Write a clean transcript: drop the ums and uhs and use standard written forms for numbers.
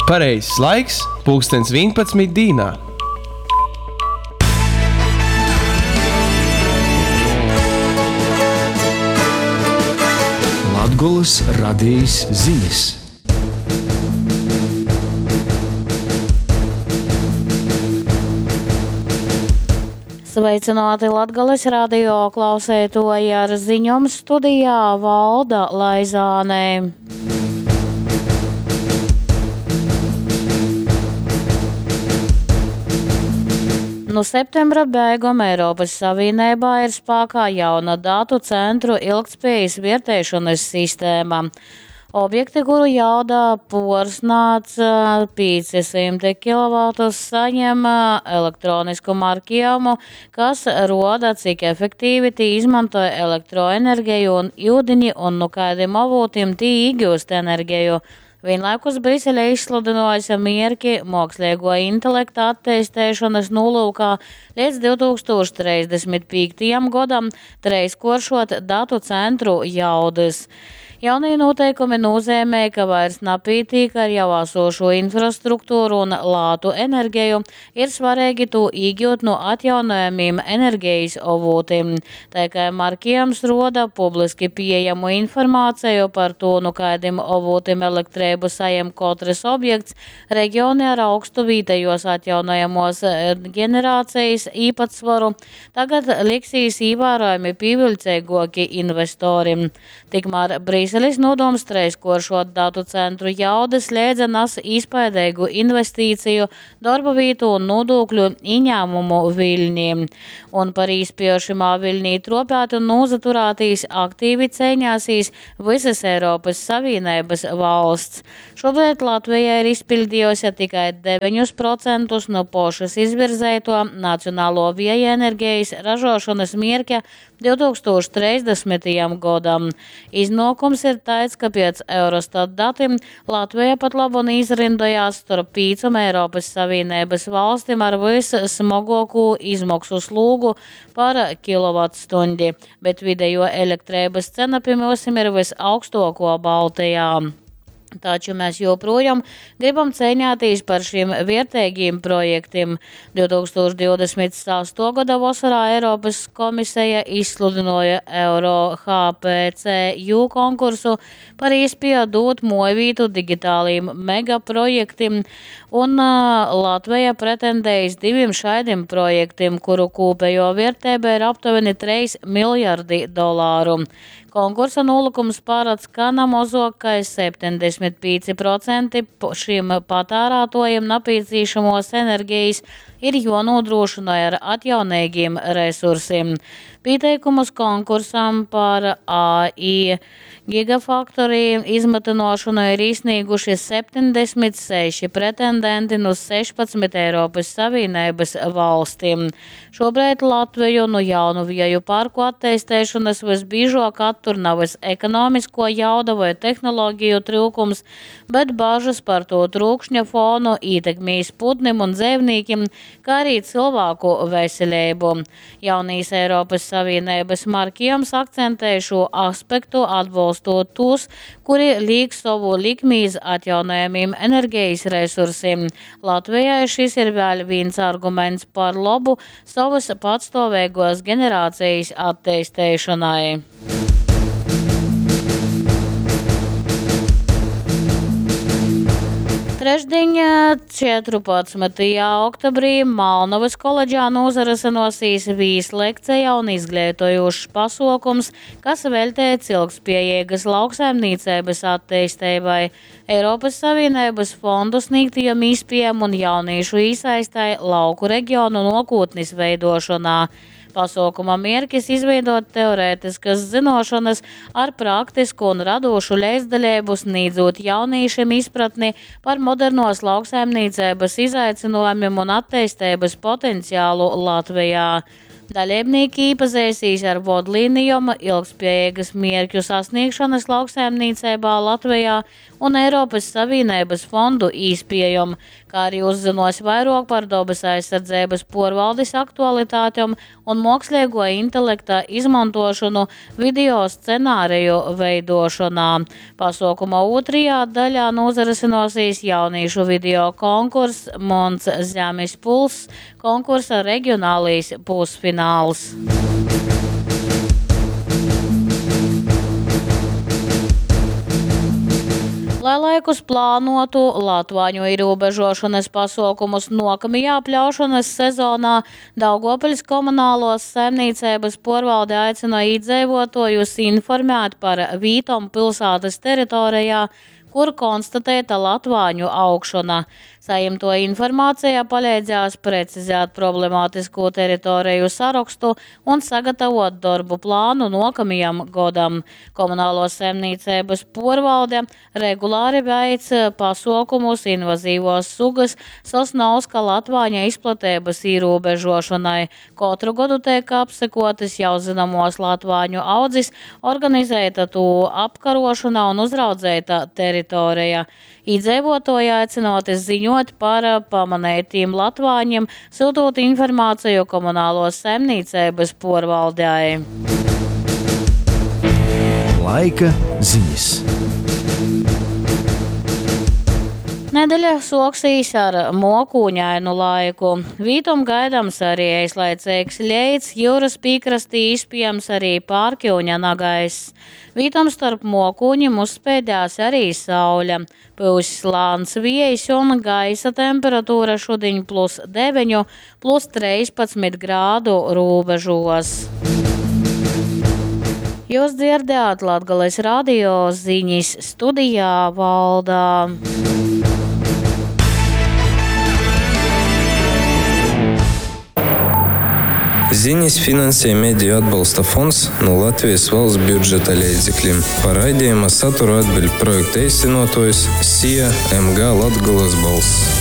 Pareizs laiks – 11:11 dienā. Latgolas radījis ziņas. Sveicināti Latgales radio klausētoji, ar ziņām studijā Valda Laizāne. No septembra beigām Eiropas Savienībā ir spēkā jauna datu centru ilgtspējas vērtēšanas sistēma. Objekti, kuru jauda porsnāts 500 kW, saņem elektronisku marķējumu, kas roda, cik efektīvi tī izmanto elektroenerģiju un ūdeni un no kādiem avotiem tī iegūst enerģiju. Vienlaikus Briselē izsludinājusi mērķi mākslīgo intelekta attīstīšanas nolūkā līdz 2035. gadam treiskoršot datu centru jaudas. Jaunie noteikumi nozīmē, ka vairs nepietiek ar jau esošo infrastruktūru un lātu enerģiju, ir svarīgi to iegūt no atjaunojamiem enerģijas avotiem. Tā kā marķējums roda publiski pieejamu informāciju par to, no kādiem avotiem elektrību saņem katrs objekts, reģioni ar augstu vietējos atjaunojamos generācijas īpatsvaru tagad liksīs ievērojami pievilcīgāki investoriem. Tikmēr Briseles nodoms treiskoršot datu centru jaudas liedza nes izpaidīgu investīciju, darba vietu un nodokļu ieņēmumu viļņiem. Un par izpilšamā viļņī tropēt un nozaturētīs aktīvi cīņāsīs visas Eiropas Savienības valsts. Šobrīd Latvija ir izpildījusi tikai 9% no pašas izvirzēto nacionālo vēja enerģijas ražošanas mērķa 2030. gadam. Iznākums ir tāds, ka pēc Eurostat datiem Latvija pat labāk izrindojās starp 5 Eiropas Savienības valstīm ar vissmagāko izmaksu slūgu par kilovatstundi, bet vidējo elektrības cena pie mums ir visaugstāko Baltijā. Taču mēs joprojām gribam cīnīties par šiem vērtīgiem projektiem. 2026. gada vasarā Eiropas komisija izsludināja Euro HPCU konkursu par iespēju dot mājvietu digitāliem megaprojektiem, un Latvija pretendējas 2 šādiem projektiem, kuru kopējo vērtība ir aptuveni $3 miljardi. Konkursa nolūkums paredz, ka namazākais 75% šiem patērētājiem nepieciešamos enerģijas ir jānodrošina ar atjaunīgiem resursiem. Pieteikumus konkursam par AI gigafaktoriju izmitināšanu ir izsnieguši 76 pretendenti no 16 Eiropas Savienības valstīm. Šobrīd Latviju no jaunu vēju parku attīstīšanas visbiežāk attur nevis ekonomisko jauda vai tehnoloģiju trūkums, bet bažas par to trūkšņa fonu ietekmīs putnim un dzīvniekiem, kā arī cilvēku veselību. Jaunīs Eiropas Savienības marķējums akcentē šo aspektu, atbalstot tos, kuri liek savu likmi uz atjaunojamiem enerģijas resursiem. Latvijai šis ir vēl viens arguments par labu savas patstāvīgos generācijas attīstīšanai. Trešdien, 14. oktobrī, Malnovas koledžā nozarasinosies vīslekcija un izglītojošs pasaukums, kas veltīts ilgtspējīgas lauksaimniecības attīstībai, Eiropas Savienības fondu sniegtajiem izpējām un jauniešu iesaistai lauku reģionu nākotnes veidošanā. Pasaukuma mērķis izveidot teorētiskas zināšanas ar praktisku un radošu līdzdalību, sniedzot jauniešiem izpratni par modernos lauksaimniecības izaicinājumiem un attīstības potenciālu Latvijā. Dalībnieki iepazīstīs ar vodlīnijām, ilgspējīgas mērķu sasniegšanas lauksaimniecībā Latvijā un Eiropas Savienības fondu izpējumu, kā arī uzzinos vairāk par dabas aizsardzības porvaldes aktualitātēm un mākslīgo intelekta izmantošanu video scenāriju veidošanā. Pasākuma otrajā daļā nozarasinosies jauniešu video konkurss Mons Zemes pulss, konkursa reģionālīs pusfināls. Lai laikus plānotu latvāņu ierobežošanas pasākumus nākamajā pļaušanas sezonā, Daugavpils komunālos saimniecības porvalde aicina iedzīvotājus informēt par vītom pilsētas teritorijā, kur konstatēta latvāņu augšana. Saimto informācija palīdzēs precizēt problemātisko teritoriju sarakstu un sagatavot darbu plānu nākamajam gadam. Komunālos saimniecības porvalde regulāri veic pasākumus invazīvos sugas sasnauska latvāņa izplatības ierobežošanai. Katru gadu tiek apsekotas jau zināmos latvāņu audzis, organizēta to apkarošana un uzraudzēta teritorija. Iedzīvotāji aicināti ziņot par pamanētiem latvāņiem, sūtot informāciju komunālos saimniecības porvaldei. Laika ziņas. Nedēļa soksīs ar mokūņainu laiku. Vītum gaidams arī aizlaicīgs ļeids, jūras pīkrastī izpējams arī pārkļūņa nagais. Vītum starp mokūņiem uzspēdās arī saule. Pūs slāns viejs un gaisa temperatūra šodien +9, +13 grādu robežos. Jūs dzirdējāt Latgales radio ziņas, studijā Valdā. Ziņas finansē Mediju atbalsta fonds no Latvijas valsts budžeta līdzekļiem. Par raidījuma saturu atbild projekta īstenotājs SIA MG Latgales balss.